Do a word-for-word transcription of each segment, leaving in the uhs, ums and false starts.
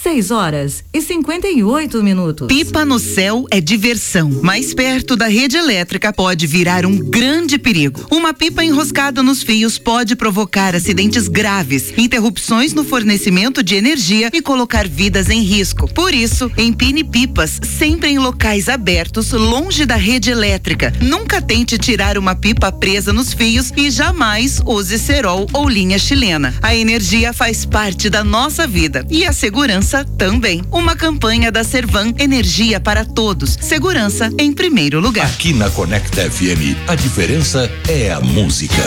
seis horas e cinquenta e oito minutos. Pipa no céu é diversão, mas perto da rede elétrica pode virar um grande perigo. Uma pipa enroscada nos fios pode provocar acidentes graves, interrupções no fornecimento de energia e colocar vidas em risco. Por isso, empine pipas sempre em locais abertos, longe da rede elétrica. Nunca tente tirar uma pipa presa nos fios e jamais use cerol ou linha chilena. A energia faz parte da nossa vida e a segurança também. Uma campanha da Servan, energia para todos. Segurança em primeiro lugar. Aqui na Conecta F M, a diferença é a música.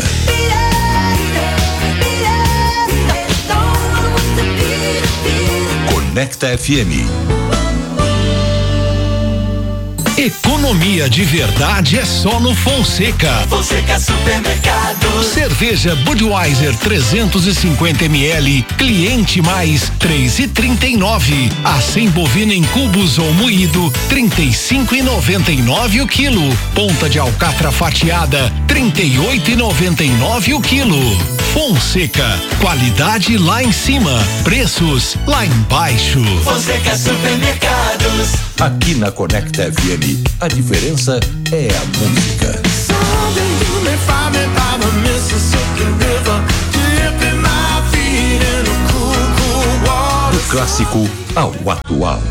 Conecta F M. Economia de verdade é só no Fonseca. Fonseca Supermercados. Cerveja Budweiser trezentos e cinquenta mililitros, cliente mais três e trinta e nove. Acém bovina em cubos ou moído trinta e cinco e noventa e nove o quilo. Ponta de alcatra fatiada trinta e oito e noventa e nove o quilo. Fonseca, qualidade lá em cima, preços lá embaixo. Fonseca Supermercados. Aqui na Conecta F M, a diferença é a música. Do clássico ao atual.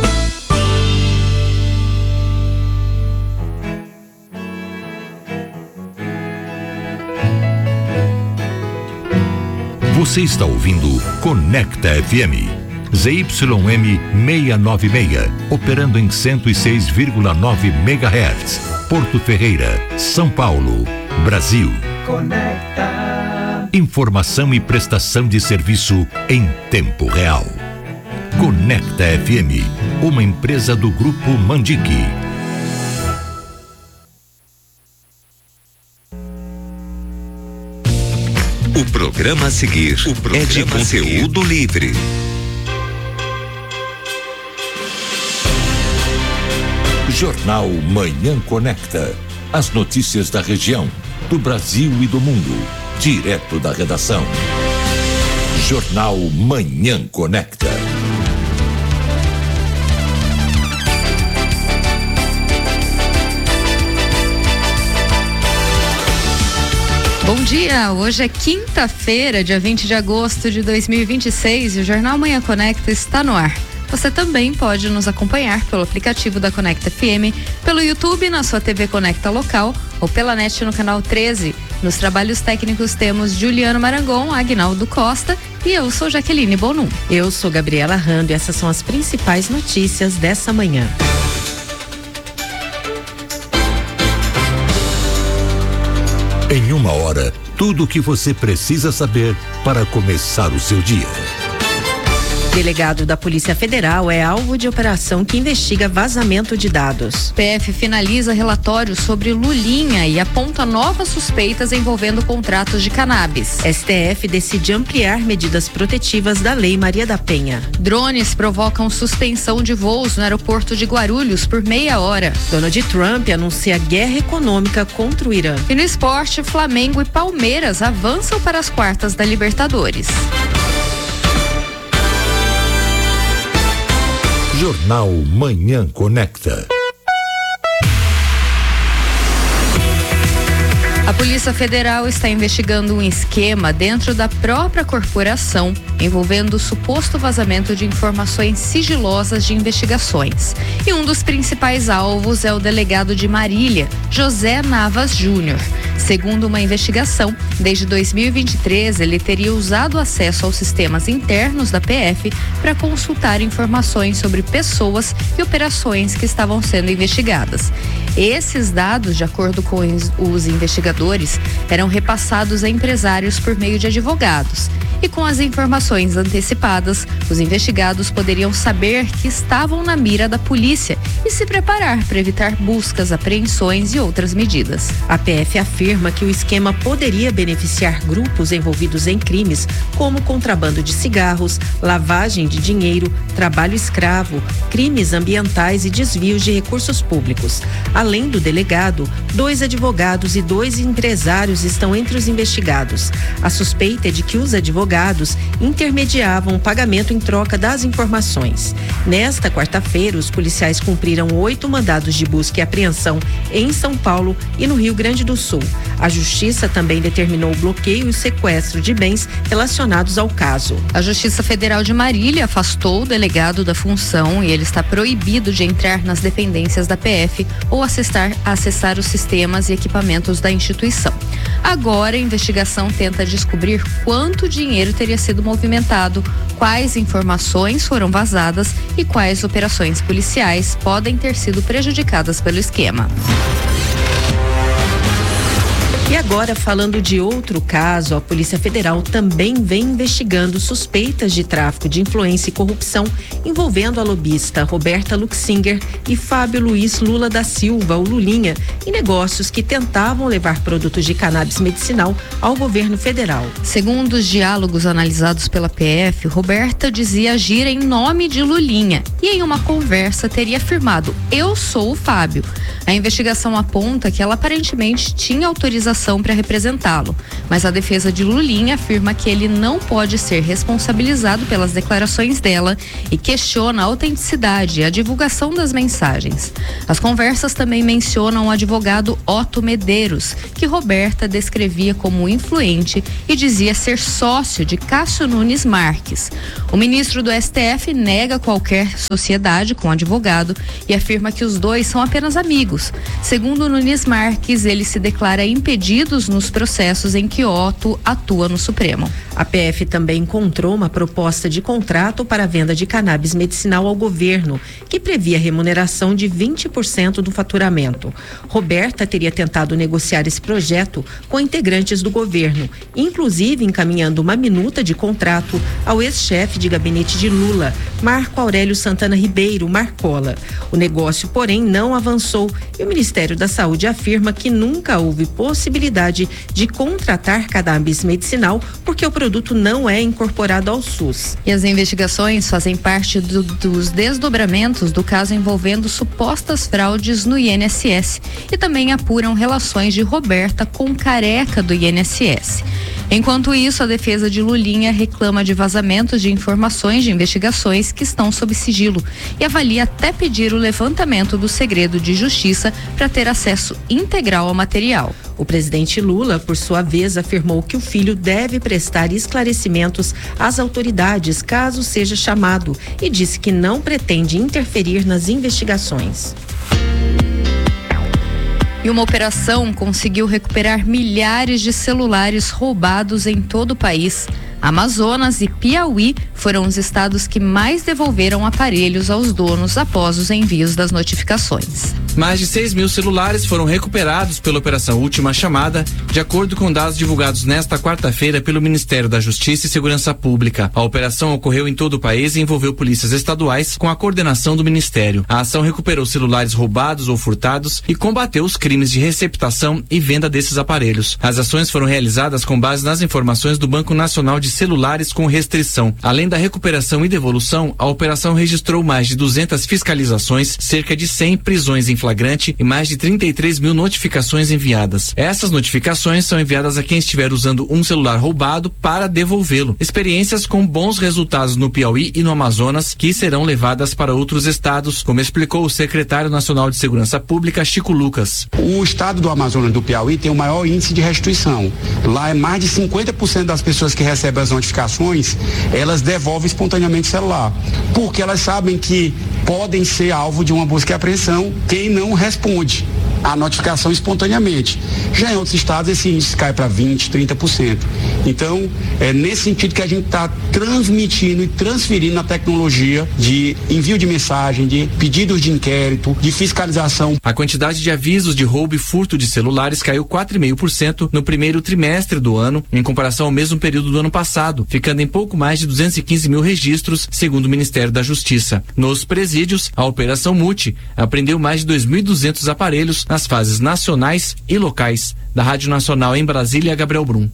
Você está ouvindo Conecta F M. Z Y M seiscentos e noventa e seis, operando em cento e seis vírgula nove megahertz. Porto Ferreira, São Paulo, Brasil. Conecta. Informação e prestação de serviço em tempo real. Conecta F M, uma empresa do Grupo Mandique. O programa a seguir o programa é de conteúdo livre. Jornal Manhã Conecta. As notícias da região, do Brasil e do mundo. Direto da redação. Jornal Manhã Conecta. Bom dia, hoje é quinta-feira, dia vinte de agosto de dois mil e vinte e seis e o Jornal Manhã Conecta está no ar. Você também pode nos acompanhar pelo aplicativo da Conecta F M, pelo YouTube na sua T V Conecta local ou pela net no canal treze. Nos trabalhos técnicos temos Juliano Marangon, Agnaldo Costa e eu sou Jaqueline Bonum. Eu sou Gabriela Rando e essas são as principais notícias dessa manhã. Em uma hora, tudo o que você precisa saber para começar o seu dia. Delegado da Polícia Federal é alvo de operação que investiga vazamento de dados. P F finaliza relatório sobre Lulinha e aponta novas suspeitas envolvendo contratos de cannabis. S T F decide ampliar medidas protetivas da Lei Maria da Penha. Drones provocam suspensão de voos no aeroporto de Guarulhos por meia hora. Donald Trump anuncia guerra econômica contra o Irã. E no esporte, Flamengo e Palmeiras avançam para as quartas da Libertadores. Jornal Manhã Conecta. A Polícia Federal está investigando um esquema dentro da própria corporação envolvendo o suposto vazamento de informações sigilosas de investigações. E um dos principais alvos é o delegado de Marília, José Navas Júnior. Segundo uma investigação, desde dois mil e vinte e três ele teria usado acesso aos sistemas internos da P F para consultar informações sobre pessoas e operações que estavam sendo investigadas. Esses dados, de acordo com os investigadores, eram repassados a empresários por meio de advogados. E com as informações antecipadas, os investigados poderiam saber que estavam na mira da polícia e se preparar para evitar buscas, apreensões e outras medidas. A P F afirma que o esquema poderia beneficiar grupos envolvidos em crimes como contrabando de cigarros, lavagem de dinheiro, trabalho escravo, crimes ambientais e desvios de recursos públicos. Além do delegado, dois advogados e dois empresários estão entre os investigados. A suspeita é de que os advogados intermediavam o pagamento em troca das informações. Nesta quarta-feira, os policiais cumpriram oito mandados de busca e apreensão em São Paulo e no Rio Grande do Sul. A Justiça também determinou o bloqueio e o sequestro de bens relacionados ao caso. A Justiça Federal de Marília afastou o delegado da função e ele está proibido de entrar nas dependências da P F ou acessar, acessar os sistemas e equipamentos da instituição. Agora, a investigação tenta descobrir quanto dinheiro teria sido movimentado, quais informações foram vazadas e quais operações policiais podem ter sido prejudicadas pelo esquema. E agora, falando de outro caso, a Polícia Federal também vem investigando suspeitas de tráfico de influência e corrupção envolvendo a lobista Roberta Luxinger e Fábio Luiz Lula da Silva, o Lulinha, em negócios que tentavam levar produtos de cannabis medicinal ao governo federal. Segundo os diálogos analisados pela P F, Roberta dizia agir em nome de Lulinha e em uma conversa teria afirmado: "Eu sou o Fábio". A investigação aponta que ela aparentemente tinha autorização para representá-lo, mas a defesa de Lulinha afirma que ele não pode ser responsabilizado pelas declarações dela e questiona a autenticidade e a divulgação das mensagens. As conversas também mencionam o advogado Otto Medeiros, que Roberta descrevia como influente e dizia ser sócio de Cássio Nunes Marques. O ministro do S T F nega qualquer sociedade com o advogado e afirma que os dois são apenas amigos. Segundo Nunes Marques, ele se declara impedidos nos processos em que Otto atua no Supremo. A P F também encontrou uma proposta de contrato para a venda de cannabis medicinal ao governo, que previa remuneração de vinte por cento do faturamento. Roberta teria tentado negociar esse projeto com integrantes do governo, inclusive encaminhando uma minuta de contrato ao ex-chefe de gabinete de Lula, Marco Aurélio Santana Ribeiro, Marcola. O negócio, porém, não avançou e o Ministério da Saúde afirma que nunca houve possibilidade de contratar cannabis medicinal porque o produto não é incorporado ao SUS. E as investigações fazem parte do, dos desdobramentos do caso envolvendo supostas fraudes no I N S S e também apuram relações de Roberta com Careca do I N S S. Enquanto isso, a defesa de Lulinha reclama de vazamentos de informações de investigações que estão sob sigilo e avalia até pedir o levantamento do segredo de justiça para ter acesso integral ao material. O presidente Lula, por sua vez, afirmou que o filho deve prestar esclarecimentos às autoridades caso seja chamado e disse que não pretende interferir nas investigações. E uma operação conseguiu recuperar milhares de celulares roubados em todo o país. Amazonas e Piauí foram os estados que mais devolveram aparelhos aos donos após os envios das notificações. Mais de seis mil celulares foram recuperados pela Operação Última Chamada, de acordo com dados divulgados nesta quarta-feira pelo Ministério da Justiça e Segurança Pública. A operação ocorreu em todo o país e envolveu polícias estaduais com a coordenação do Ministério. A ação recuperou celulares roubados ou furtados e combateu os crimes de receptação e venda desses aparelhos. As ações foram realizadas com base nas informações do Banco Nacional de Celulares com restrição. Além da recuperação e devolução, a operação registrou mais de duzentas fiscalizações, cerca de cem prisões em flagrante e mais de trinta e três mil notificações enviadas. Essas notificações são enviadas a quem estiver usando um celular roubado para devolvê-lo. Experiências com bons resultados no Piauí e no Amazonas que serão levadas para outros estados, como explicou o secretário nacional de Segurança Pública, Chico Lucas. O estado do Amazonas e do Piauí tem o maior índice de restituição. Lá é mais de cinquenta por cento das pessoas que recebem as notificações, elas devolvem espontaneamente o celular, porque elas sabem que podem ser alvo de uma busca e apreensão quem não responde. a notificação espontaneamente. Já em outros estados esse índice cai para vinte, trinta por cento. Então, é nesse sentido que a gente está transmitindo e transferindo a tecnologia de envio de mensagem, de pedidos de inquérito, de fiscalização. A quantidade de avisos de roubo e furto de celulares caiu quatro vírgula cinco por cento no primeiro trimestre do ano, em comparação ao mesmo período do ano passado, ficando em pouco mais de duzentos e quinze mil registros, segundo o Ministério da Justiça. Nos presídios, a Operação Multi apreendeu mais de dois mil e duzentos aparelhos nas fases nacionais e locais. Da Rádio Nacional em Brasília, Gabriel Brum.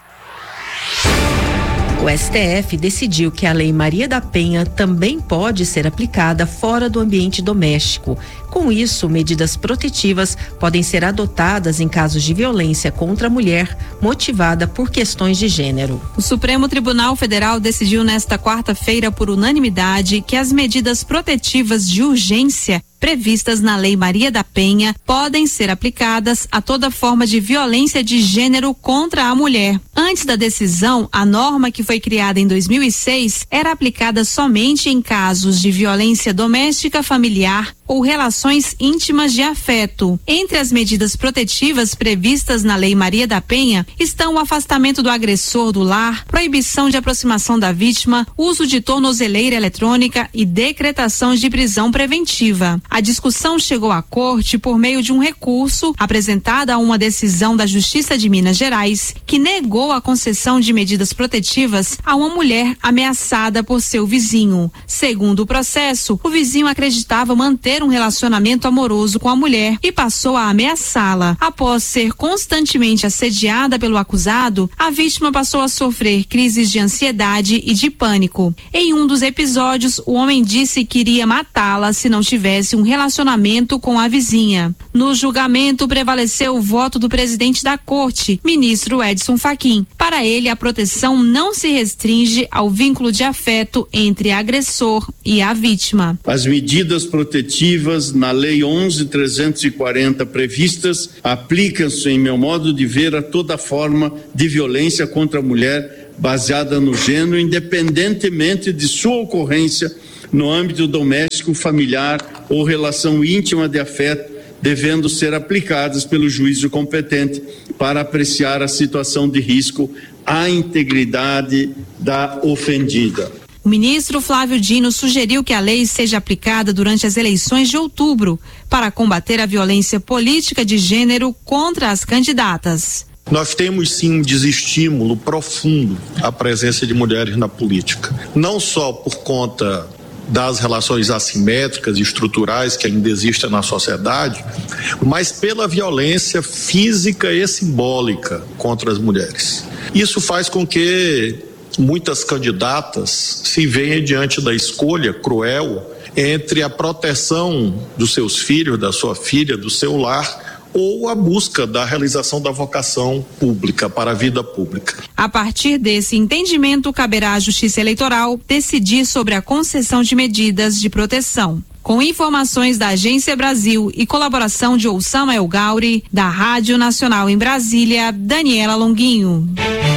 O S T F decidiu que a Lei Maria da Penha também pode ser aplicada fora do ambiente doméstico. Com isso, medidas protetivas podem ser adotadas em casos de violência contra a mulher motivada por questões de gênero. O Supremo Tribunal Federal decidiu nesta quarta-feira por unanimidade que as medidas protetivas de urgência previstas na Lei Maria da Penha podem ser aplicadas a toda forma de violência de gênero contra a mulher. Antes da decisão, a norma, que foi criada em dois mil e seis, era aplicada somente em casos de violência doméstica, familiar ou relações íntimas de afeto. Entre as medidas protetivas previstas na Lei Maria da Penha estão o afastamento do agressor do lar, proibição de aproximação da vítima, uso de tornozeleira eletrônica e decretação de prisão preventiva. A discussão chegou à corte por meio de um recurso apresentado a uma decisão da Justiça de Minas Gerais, que negou a concessão de medidas protetivas a uma mulher ameaçada por seu vizinho. Segundo o processo, o vizinho acreditava manter um relacionamento amoroso com a mulher e passou a ameaçá-la. Após ser constantemente assediada pelo acusado, a vítima passou a sofrer crises de ansiedade e de pânico. Em um dos episódios, o homem disse que iria matá-la se não tivesse um relacionamento com a vizinha. No julgamento, prevaleceu o voto do presidente da corte, ministro Edson Fachin. Para ele, a proteção não se restringe ao vínculo de afeto entre agressor e a vítima. As medidas protetivas na Lei onze mil trezentos e quarenta previstas aplicam-se, em meu modo de ver, a toda forma de violência contra a mulher baseada no gênero, independentemente de sua ocorrência no âmbito doméstico, familiar ou relação íntima de afeto, devendo ser aplicadas pelo juízo competente para apreciar a situação de risco à integridade da ofendida. O ministro Flávio Dino sugeriu que a lei seja aplicada durante as eleições de outubro para combater a violência política de gênero contra as candidatas. Nós temos sim um desestímulo profundo à presença de mulheres na política, não só por conta das relações assimétricas e estruturais que ainda existem na sociedade, mas pela violência física e simbólica contra as mulheres. Isso faz com que muitas candidatas se venham diante da escolha cruel entre a proteção dos seus filhos, da sua filha, do seu lar, ou a busca da realização da vocação pública para a vida pública. A partir desse entendimento, caberá à Justiça Eleitoral decidir sobre a concessão de medidas de proteção. Com informações da Agência Brasil e colaboração de Oussama El Gauri, da Rádio Nacional em Brasília, Daniela Longuinho.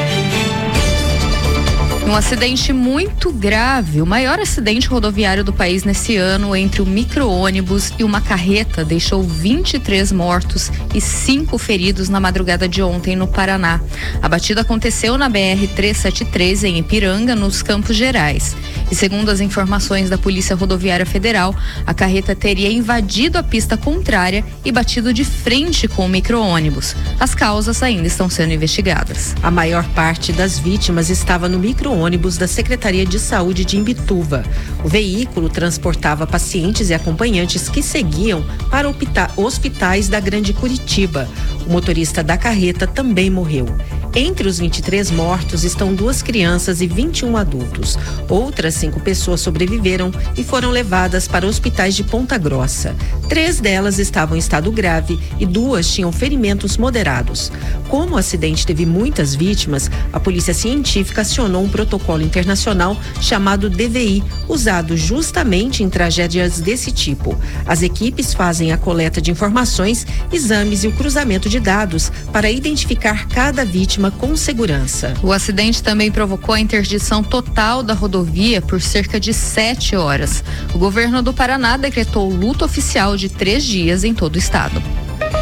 Um acidente muito grave, o maior acidente rodoviário do país nesse ano, entre um micro-ônibus e uma carreta, deixou vinte e três mortos e cinco feridos na madrugada de ontem no Paraná. A batida aconteceu na B R trezentos e setenta e três em Ipiranga, nos Campos Gerais. E segundo as informações da Polícia Rodoviária Federal, a carreta teria invadido a pista contrária e batido de frente com o micro-ônibus. As causas ainda estão sendo investigadas. A maior parte das vítimas estava no micro-ônibus da Secretaria de Saúde de Imbituva. O veículo transportava pacientes e acompanhantes que seguiam para hospitais da Grande Curitiba. O motorista da carreta também morreu. Entre os vinte e três mortos estão duas crianças e vinte e um adultos. Outras cinco pessoas sobreviveram e foram levadas para hospitais de Ponta Grossa. Três delas estavam em estado grave e duas tinham ferimentos moderados. Como o acidente teve muitas vítimas, a Polícia Científica acionou um protocolo internacional chamado D V I, usado justamente em tragédias desse tipo. As equipes fazem a coleta de informações, exames e o cruzamento de dados para identificar cada vítima com segurança. O acidente também provocou a interdição total da rodovia por cerca de sete horas. O governo do Paraná decretou luto oficial de três dias em todo o estado.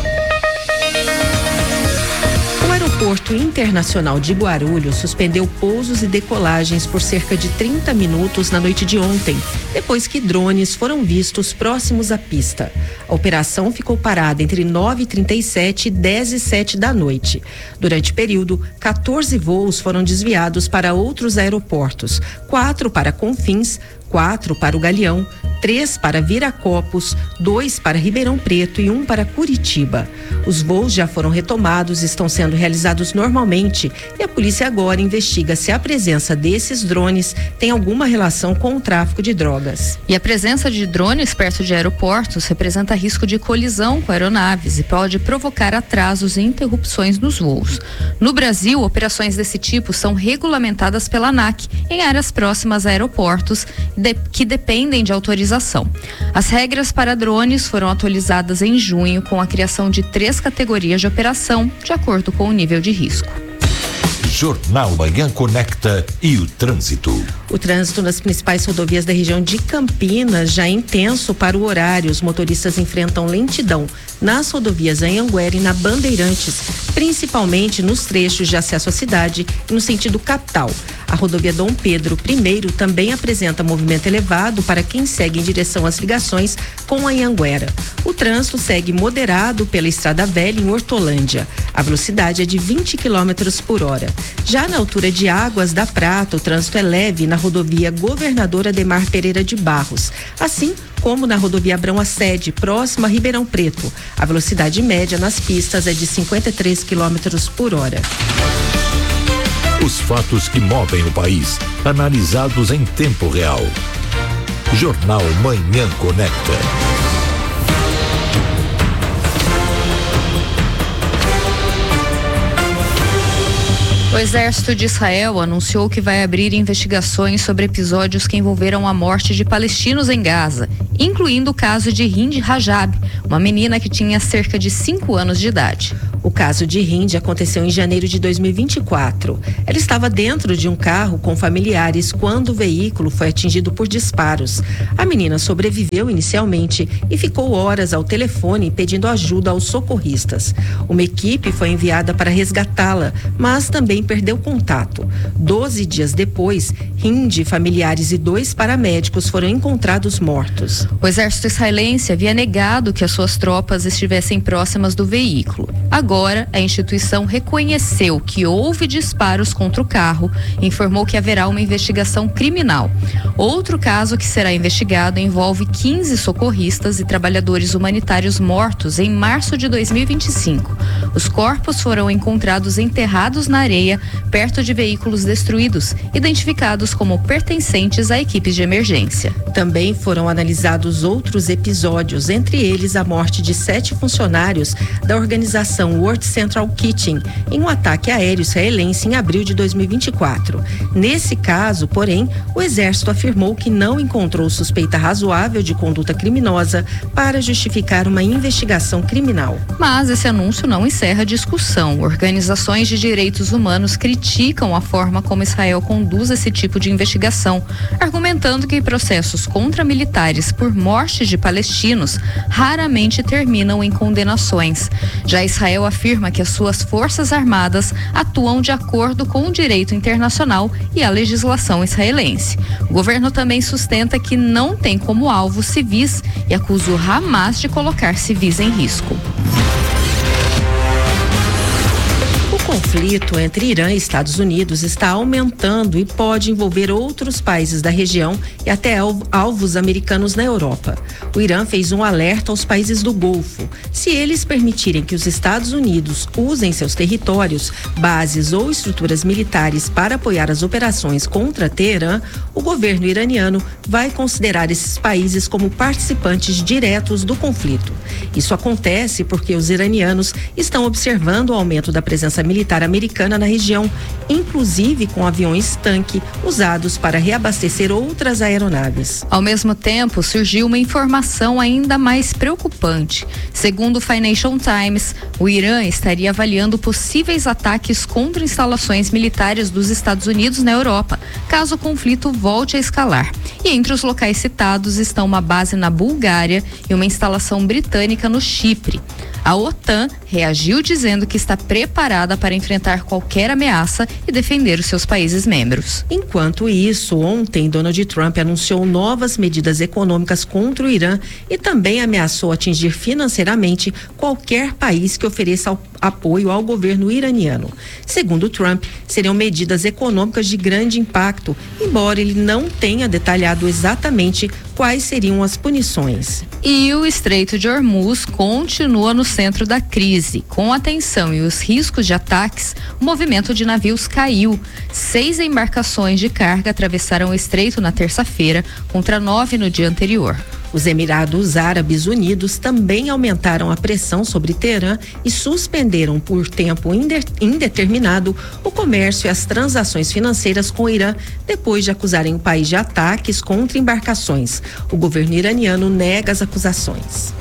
Aeroporto Internacional de Guarulhos suspendeu pousos e decolagens por cerca de trinta minutos na noite de ontem, depois que drones foram vistos próximos à pista. A operação ficou parada entre nove e trinta e sete e dez e sete da noite. Durante o período, quatorze voos foram desviados para outros aeroportos, quatro para Confins, quatro para o Galeão, três para Viracopos, dois para Ribeirão Preto e um para Curitiba. Os voos já foram retomados, estão sendo realizados normalmente e a polícia agora investiga se a presença desses drones tem alguma relação com o tráfico de drogas. E a presença de drones perto de aeroportos representa risco de colisão com aeronaves e pode provocar atrasos e interrupções nos voos. No Brasil, operações desse tipo são regulamentadas pela ANAC em áreas próximas a aeroportos de, que dependem de autorização. As regras para drones foram atualizadas em junho com a criação de três categorias de operação, de acordo com o nível de risco. Jornal Manhã Conecta e o trânsito. O trânsito nas principais rodovias da região de Campinas já é intenso para o horário. Os motoristas enfrentam lentidão nas rodovias Anhanguera e na Bandeirantes, principalmente nos trechos de acesso à cidade e no sentido capital. A rodovia Dom Pedro I também apresenta movimento elevado para quem segue em direção às ligações com a Anhanguera. O trânsito segue moderado pela Estrada Velha em Hortolândia. A velocidade é de vinte quilômetros por hora. Já na altura de Águas da Prata, o trânsito é leve na rodovia Governador Ademar Pereira de Barros, assim como na rodovia Abrão Assede, próxima a Ribeirão Preto. A velocidade média nas pistas é de cinquenta e três quilômetros por hora. Os fatos que movem o país, analisados em tempo real. Jornal Manhã Conecta. O Exército de Israel anunciou que vai abrir investigações sobre episódios que envolveram a morte de palestinos em Gaza, incluindo o caso de Hind Rajab, uma menina que tinha cerca de cinco anos de idade. O caso de Hind aconteceu em janeiro de dois mil e vinte e quatro. Ela estava dentro de um carro com familiares quando o veículo foi atingido por disparos. A menina sobreviveu inicialmente e ficou horas ao telefone pedindo ajuda aos socorristas. Uma equipe foi enviada para resgatá-la, mas também perdeu contato. Doze dias depois, Hind, familiares e dois paramédicos foram encontrados mortos. O exército israelense havia negado que as suas tropas estivessem próximas do veículo. Agora, a instituição reconheceu que houve disparos contra o carro e informou que haverá uma investigação criminal. Outro caso que será investigado envolve quinze socorristas e trabalhadores humanitários mortos em março de dois mil e vinte e cinco. Os corpos foram encontrados enterrados na areia, perto de veículos destruídos, identificados como pertencentes a equipes de emergência. Também foram analisados outros episódios, entre eles a morte de sete funcionários da organização World Central Kitchen em um ataque aéreo israelense em abril de dois mil e vinte e quatro. Nesse caso, porém, o exército afirmou que não encontrou suspeita razoável de conduta criminosa para justificar uma investigação criminal. Mas esse anúncio não encerra a discussão. Organizações de direitos humanos criticam a forma como Israel conduz esse tipo de investigação, argumentando que processos contra militares por mortes de palestinos raramente terminam em condenações. Já Israel afirma que as suas forças armadas atuam de acordo com o direito internacional e a legislação israelense. O governo também sustenta que não tem como alvo civis e acusa o Hamas de colocar civis em risco. O conflito entre Irã e Estados Unidos está aumentando e pode envolver outros países da região e até alvos americanos na Europa. O Irã fez um alerta aos países do Golfo. Se eles permitirem que os Estados Unidos usem seus territórios, bases ou estruturas militares para apoiar as operações contra Teherã, o governo iraniano vai considerar esses países como participantes diretos do conflito. Isso acontece porque os iranianos estão observando o aumento da presença militar militar americana na região, inclusive com aviões-tanque usados para reabastecer outras aeronaves. Ao mesmo tempo, surgiu uma informação ainda mais preocupante. Segundo o Financial Times, o Irã estaria avaliando possíveis ataques contra instalações militares dos Estados Unidos na Europa, caso o conflito volte a escalar. E entre os locais citados estão uma base na Bulgária e uma instalação britânica no Chipre. A OTAN reagiu dizendo que está preparada para enfrentar qualquer ameaça e defender os seus países membros. Enquanto isso, ontem Donald Trump anunciou novas medidas econômicas contra o Irã e também ameaçou atingir financeiramente qualquer país que ofereça apoio ao governo iraniano. Segundo Trump, seriam medidas econômicas de grande impacto, embora ele não tenha detalhado exatamente quais seriam as punições. E o Estreito de Hormuz continua no centro da crise. Com a tensão e os riscos de ataques, o movimento de navios caiu. Seis embarcações de carga atravessaram o estreito na terça-feira, contra nove no dia anterior. Os Emirados Árabes Unidos também aumentaram a pressão sobre Teherã e suspenderam por tempo indeterminado o comércio e as transações financeiras com o Irã, depois de acusarem o país de ataques contra embarcações. O governo iraniano nega as acusações.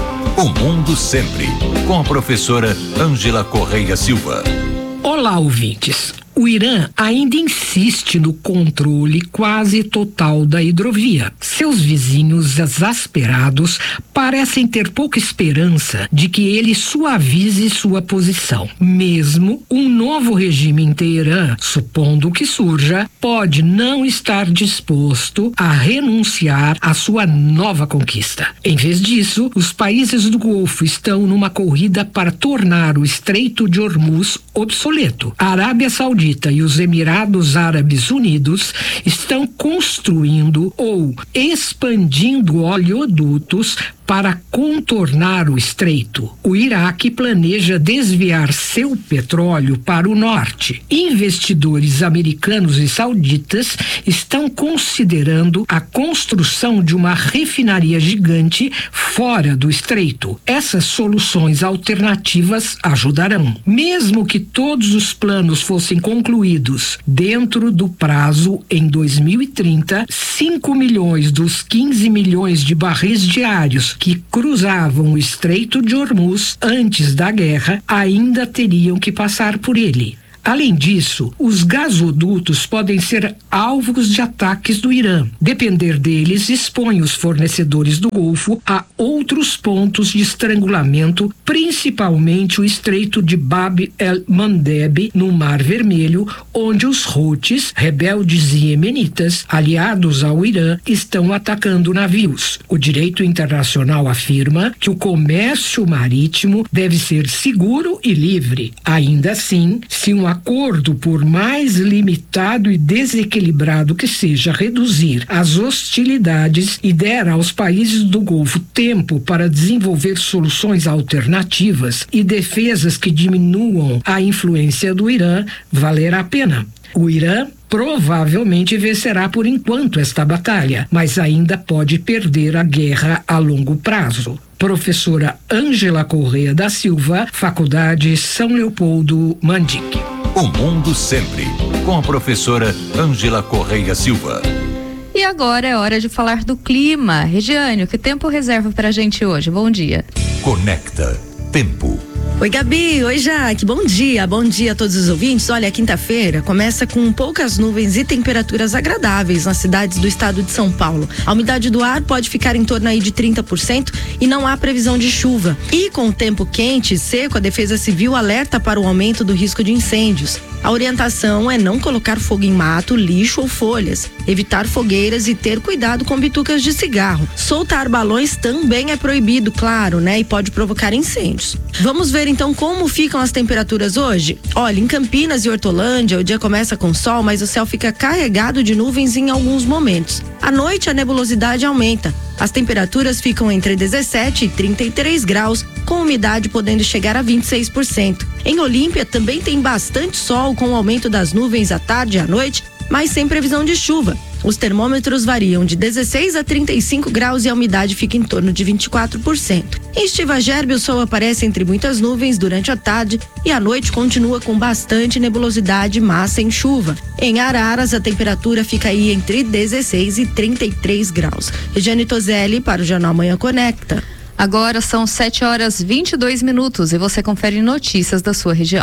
O Mundo Sempre, com a professora Ângela Correia Silva. Olá, ouvintes. O Irã ainda insiste no controle quase total da hidrovia. Seus vizinhos exasperados parecem ter pouca esperança de que ele suavize sua posição. Mesmo um novo regime em Teherã, supondo que surja, pode não estar disposto a renunciar à sua nova conquista. Em vez disso, os países do Golfo estão numa corrida para tornar o Estreito de Hormuz obsoleto. A Arábia Saudita e os Emirados Árabes Unidos estão construindo ou expandindo oleodutos para contornar o estreito. O Iraque planeja desviar seu petróleo para o norte. Investidores americanos e sauditas estão considerando a construção de uma refinaria gigante fora do estreito. Essas soluções alternativas ajudarão. Mesmo que todos os planos fossem concluídos dentro do prazo em dois mil e trinta, cinco milhões dos quinze milhões de barris diários que cruzavam o Estreito de Hormuz antes da guerra ainda teriam que passar por ele. Além disso, os gasodutos podem ser alvos de ataques do Irã. Depender deles expõe os fornecedores do Golfo a outros pontos de estrangulamento, principalmente o Estreito de Bab el-Mandeb, no Mar Vermelho, onde os Houthis, rebeldes iemenitas, aliados ao Irã, estão atacando navios. O direito internacional afirma que o comércio marítimo deve ser seguro e livre. Ainda assim, se um acordo, por mais limitado e desequilibrado que seja, reduzir as hostilidades e der aos países do Golfo tempo para desenvolver soluções alternativas e defesas que diminuam a influência do Irã, valerá a pena. O Irã provavelmente vencerá por enquanto esta batalha, mas ainda pode perder a guerra a longo prazo. Professora Ângela Correia da Silva, Faculdade São Leopoldo Mandique. O Mundo Sempre, com a professora Ângela Correia Silva. E agora é hora de falar do clima. Regiane, que tempo reserva pra gente hoje? Bom dia. Conecta Tempo. Oi, Gabi. Oi, Jaque. Bom dia. Bom dia a todos os ouvintes. Olha, quinta-feira começa com poucas nuvens e temperaturas agradáveis nas cidades do estado de São Paulo. A umidade do ar pode ficar em torno aí de trinta por cento e não há previsão de chuva. E com o tempo quente e seco, a Defesa Civil alerta para o aumento do risco de incêndios. A orientação é não colocar fogo em mato, lixo ou folhas, evitar fogueiras e ter cuidado com bitucas de cigarro. Soltar balões também é proibido, claro, né? E pode provocar incêndios. Vamos ver então como ficam as temperaturas hoje? Olha, em Campinas e Hortolândia, o dia começa com sol, mas o céu fica carregado de nuvens em alguns momentos. À noite, a nebulosidade aumenta. As temperaturas ficam entre dezessete e trinta e três graus, com umidade podendo chegar a vinte e seis por cento. Em Olímpia também tem bastante sol, com o aumento das nuvens à tarde e à noite, mas sem previsão de chuva. Os termômetros variam de dezesseis a trinta e cinco graus e a umidade fica em torno de vinte e quatro por cento. Em Estiva Gerbe, o sol aparece entre muitas nuvens durante a tarde e a noite continua com bastante nebulosidade, mas sem chuva. Em Araras, a temperatura fica aí entre dezesseis e trinta e três graus. Regiane Tozelli para o Jornal Manhã Conecta. Agora são sete horas e vinte e dois minutos e você confere notícias da sua região.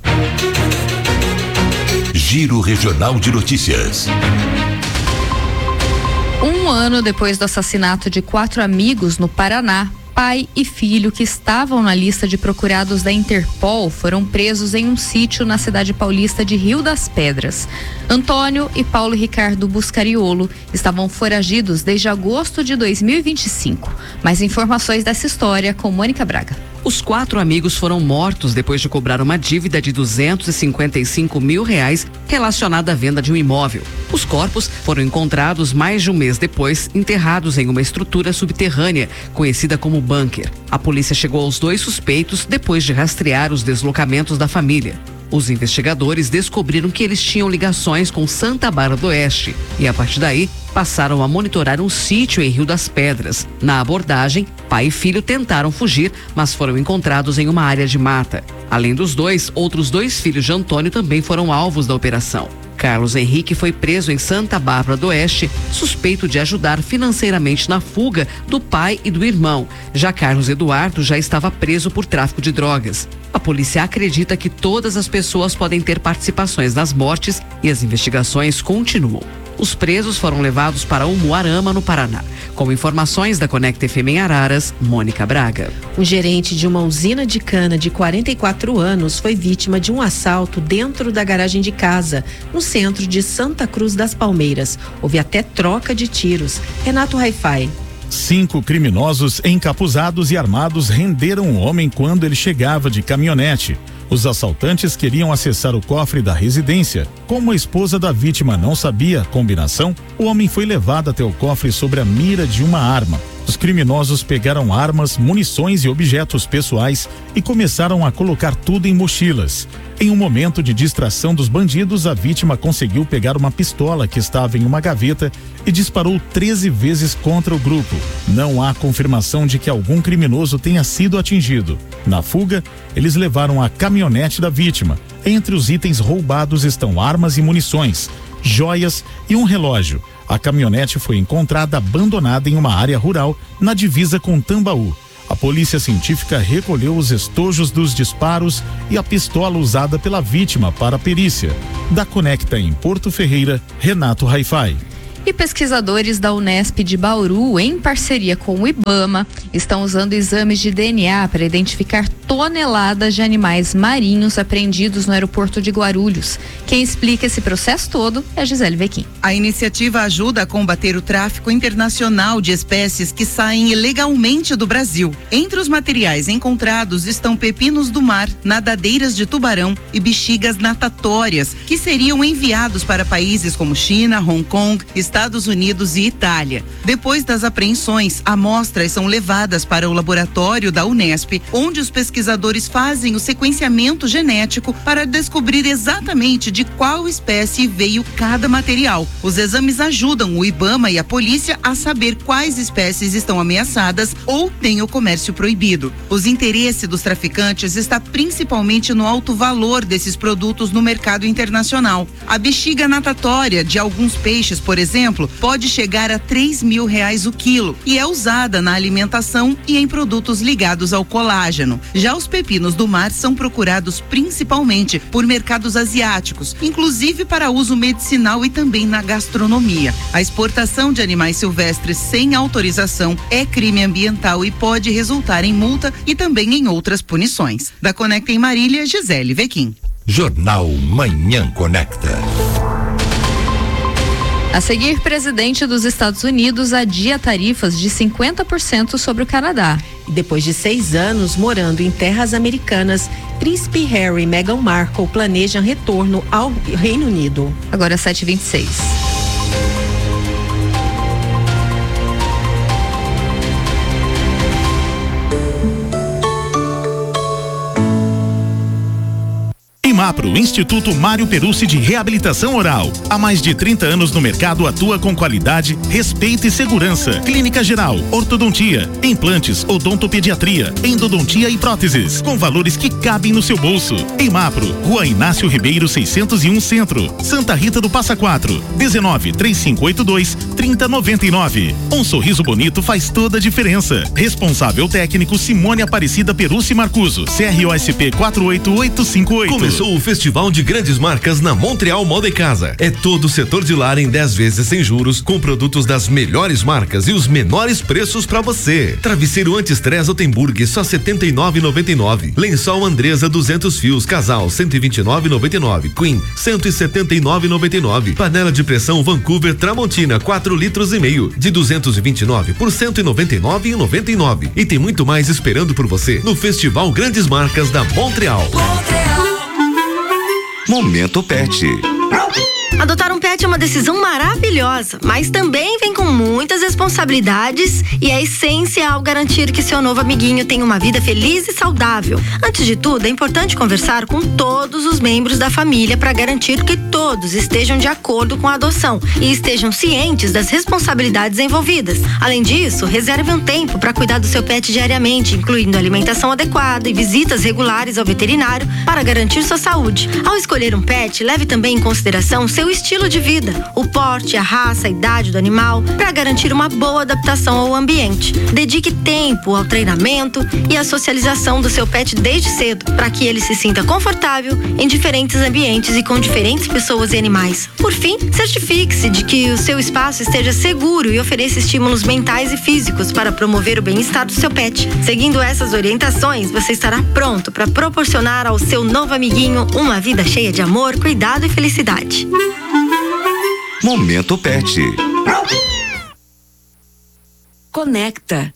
Giro Regional de Notícias. Um ano depois do assassinato de quatro amigos no Paraná, Pai e filho que estavam na lista de procurados da Interpol foram presos em um sítio na cidade paulista de Rio das Pedras. Antônio e Paulo Ricardo Buscariolo estavam foragidos desde agosto de dois mil e vinte e cinco. Mais informações dessa história com Mônica Braga. Os quatro amigos foram mortos depois de cobrar uma dívida de duzentos e cinquenta e cinco mil reais relacionada à venda de um imóvel. Os corpos foram encontrados mais de um mês depois, enterrados em uma estrutura subterrânea, conhecida como bunker. A polícia chegou aos dois suspeitos depois de rastrear os deslocamentos da família. Os investigadores descobriram que eles tinham ligações com Santa Bárbara do Oeste e, a partir daí, passaram a monitorar um sítio em Rio das Pedras. Na abordagem, pai e filho tentaram fugir, mas foram encontrados em uma área de mata. Além dos dois, outros dois filhos de Antônio também foram alvos da operação. Carlos Henrique foi preso em Santa Bárbara do Oeste, suspeito de ajudar financeiramente na fuga do pai e do irmão. Já Carlos Eduardo já estava preso por tráfico de drogas. A polícia acredita que todas as pessoas podem ter participações nas mortes e as investigações continuam. Os presos foram levados para Umuarama, no Paraná. Com informações da Conecta F M em Araras, Mônica Braga. Um gerente de uma usina de cana de quarenta e quatro anos foi vítima de um assalto dentro da garagem de casa, no centro de Santa Cruz das Palmeiras. Houve até troca de tiros. Renato Hi-Fi. Cinco criminosos encapuzados e armados renderam um homem quando ele chegava de caminhonete. Os assaltantes queriam acessar o cofre da residência. Como a esposa da vítima não sabia a combinação, o homem foi levado até o cofre sobre a mira de uma arma. Os criminosos pegaram armas, munições e objetos pessoais e começaram a colocar tudo em mochilas. Em um momento de distração dos bandidos, a vítima conseguiu pegar uma pistola que estava em uma gaveta e disparou treze vezes contra o grupo. Não há confirmação de que algum criminoso tenha sido atingido. Na fuga, eles levaram a caminhonete da vítima. Entre os itens roubados estão armas e munições, joias e um relógio. A caminhonete foi encontrada abandonada em uma área rural na divisa com Tambaú. A polícia científica recolheu os estojos dos disparos e a pistola usada pela vítima para a perícia. Da Conecta em Porto Ferreira, Renato Hi-Fi. E pesquisadores da Unesp de Bauru, em parceria com o IBAMA, estão usando exames de D N A para identificar toneladas de animais marinhos apreendidos no aeroporto de Guarulhos. Quem explica esse processo todo é a Gisele Vequim. A iniciativa ajuda a combater o tráfico internacional de espécies que saem ilegalmente do Brasil. Entre os materiais encontrados estão pepinos do mar, nadadeiras de tubarão e bexigas natatórias, que seriam enviados para países como China, Hong Kong, Estados Unidos e Itália. Depois das apreensões, amostras são levadas para o laboratório da Unesp, onde os pesquisadores fazem o sequenciamento genético para descobrir exatamente de qual espécie veio cada material. Os exames ajudam o IBAMA e a polícia a saber quais espécies estão ameaçadas ou têm o comércio proibido. Os interesses dos traficantes está principalmente no alto valor desses produtos no mercado internacional. A bexiga natatória de alguns peixes, por exemplo, pode chegar a três mil reais o quilo e é usada na alimentação e em produtos ligados ao colágeno. Já os pepinos do mar são procurados principalmente por mercados asiáticos, inclusive para uso medicinal e também na gastronomia. A exportação de animais silvestres sem autorização é crime ambiental e pode resultar em multa e também em outras punições. Da Conecta em Marília, Gisele Vequim. Jornal Manhã Conecta. A seguir, presidente dos Estados Unidos adia tarifas de cinquenta por cento sobre o Canadá. Depois de seis anos morando em terras americanas, Príncipe Harry e Meghan Markle planejam retorno ao Reino Unido. Agora sete e vinte e seis. IMAPRO, Instituto Mário Perucci de Reabilitação Oral. Há mais de trinta anos no mercado, atua com qualidade, respeito e segurança. Clínica geral, ortodontia, implantes, odontopediatria, endodontia e próteses, com valores que cabem no seu bolso. IMAPRO, Rua Inácio Ribeiro seiscentos e um Centro, Santa Rita do Passa Quatro, dezenove, trinta e cinco oitenta e dois, trinta noventa e nove. Um sorriso bonito faz toda a diferença. Responsável técnico Simone Aparecida Perucci Marcuso, C R O S P quatro oito oito cinco oito. Começou Chegou o Festival de Grandes Marcas na Montreal Moda e Casa. É todo o setor de lar em dez vezes sem juros, com produtos das melhores marcas e os menores preços para você. Travesseiro anti-estresse Altenburg só setenta e nove reais e noventa e nove centavos. Lençol Andresa duzentos fios, casal cento e vinte e nove reais e noventa e nove centavos. Queen cento e setenta e nove reais e noventa e nove centavos. Panela de pressão Vancouver Tramontina quatro litros e meio de duzentos e vinte e nove por cento e noventa e nove reais e noventa e nove centavos. E tem muito mais esperando por você no Festival Grandes Marcas da Montreal. Momento Pet. Adotar um pet é uma decisão maravilhosa, mas também vem com muitas responsabilidades e é essencial garantir que seu novo amiguinho tenha uma vida feliz e saudável. Antes de tudo, é importante conversar com todos os membros da família para garantir que todos estejam de acordo com a adoção e estejam cientes das responsabilidades envolvidas. Além disso, reserve um tempo para cuidar do seu pet diariamente, incluindo alimentação adequada e visitas regulares ao veterinário para garantir sua saúde. Ao escolher um pet, leve também em consideração seu estilo de vida, o porte, a raça, a idade do animal, para garantir uma boa adaptação ao ambiente. Dedique tempo ao treinamento e à socialização do seu pet desde cedo, para que ele se sinta confortável em diferentes ambientes e com diferentes pessoas e animais. Por fim, certifique-se de que o seu espaço esteja seguro e ofereça estímulos mentais e físicos para promover o bem-estar do seu pet. Seguindo essas orientações, você estará pronto para proporcionar ao seu novo amiguinho uma vida cheia de amor, cuidado e felicidade. Momento Pet. Conecta